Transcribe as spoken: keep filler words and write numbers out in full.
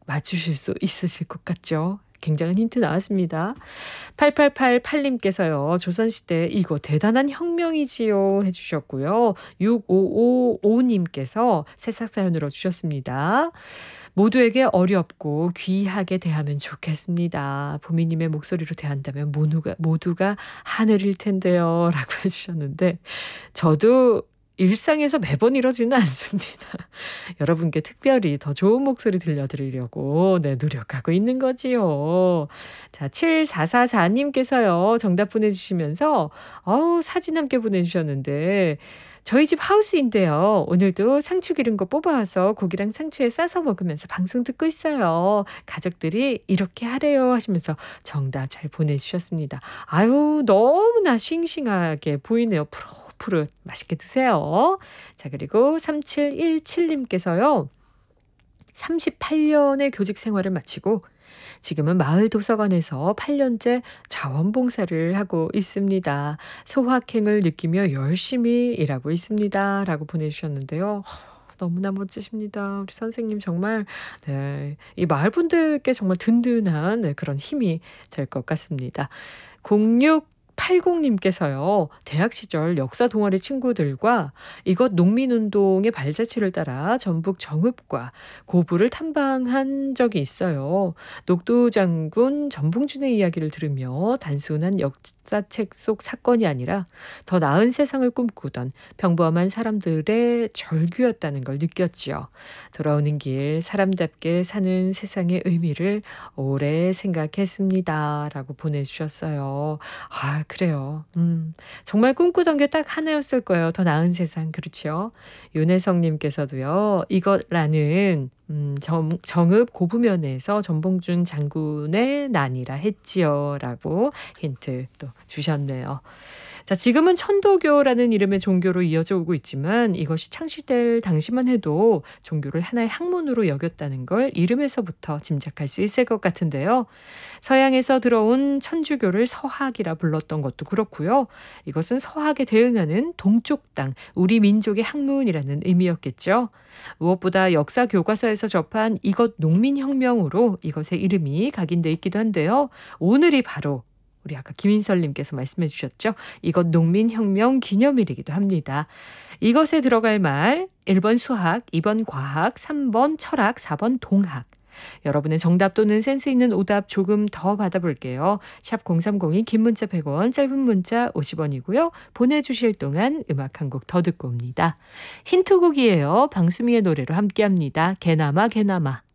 맞추실 수 있으실 것 같죠? 굉장한 힌트 나왔습니다. 팔팔팔팔님께서요. 조선시대 이거 대단한 혁명이지요 해주셨고요. 육오오오님께서 새싹 사연으로 주셨습니다. 모두에게 어렵고 귀하게 대하면 좋겠습니다. 보미님의 목소리로 대한다면 모두가, 모두가 하늘일 텐데요. 라고 해주셨는데 저도 일상에서 매번 이러지는 않습니다. 여러분께 특별히 더 좋은 목소리 들려드리려고 네, 노력하고 있는 거지요. 자, 칠사사사님께서요. 정답 보내주시면서 어우, 사진 함께 보내주셨는데 저희 집 하우스인데요. 오늘도 상추 기른 거 뽑아와서 고기랑 상추에 싸서 먹으면서 방송 듣고 있어요. 가족들이 이렇게 하래요 하시면서 정답 잘 보내주셨습니다. 아유, 너무나 싱싱하게 보이네요. 푸릇푸릇 맛있게 드세요. 자, 그리고 삼칠일칠님께서요. 삼십팔 년의 교직 생활을 마치고 지금은 마을 도서관에서 팔 년째 자원봉사를 하고 있습니다. 소확행을 느끼며 열심히 일하고 있습니다. 라고 보내주셨는데요. 너무나 멋지십니다. 우리 선생님 정말 네, 이 마을 분들께 정말 든든한 네, 그런 힘이 될 것 같습니다. 공육팔공님께서요. 대학 시절 역사 동아리 친구들과 이것 농민운동의 발자취를 따라 전북 정읍과 고부를 탐방한 적이 있어요. 녹두장군 전봉준의 이야기를 들으며 단순한 역사책 속 사건이 아니라 더 나은 세상을 꿈꾸던 평범한 사람들의 절규였다는 걸 느꼈죠. 돌아오는 길 사람답게 사는 세상의 의미를 오래 생각했습니다. 라고 보내주셨어요. 아, 그래요. 음, 정말 꿈꾸던 게 딱 하나였을 거예요. 더 나은 세상. 그렇죠. 윤혜성님께서도요. 이것라는 음, 정, 정읍 고부면에서 전봉준 장군의 난이라 했지요. 라고 힌트 또 주셨네요. 자, 지금은 천도교라는 이름의 종교로 이어져 오고 있지만 이것이 창시될 당시만 해도 종교를 하나의 학문으로 여겼다는 걸 이름에서부터 짐작할 수 있을 것 같은데요. 서양에서 들어온 천주교를 서학이라 불렀던 것도 그렇고요. 이것은 서학에 대응하는 동쪽 땅, 우리 민족의 학문이라는 의미였겠죠. 무엇보다 역사 교과서에서 접한 이것 농민혁명으로 이것의 이름이 각인돼 있기도 한데요. 오늘이 바로 우리 아까 김인설님께서 말씀해 주셨죠. 이것 농민혁명 기념일이기도 합니다. 이것에 들어갈 말 일 번 수학, 이 번 과학, 삼 번 철학, 사 번 동학. 여러분의 정답 또는 센스 있는 오답 조금 더 받아볼게요. 샵 공삼공이 긴 문자 백 원, 짧은 문자 오십 원이고요. 보내주실 동안 음악 한 곡 더 듣고 옵니다. 힌트곡이에요. 방수미의 노래로 함께합니다. 개나마 개나마.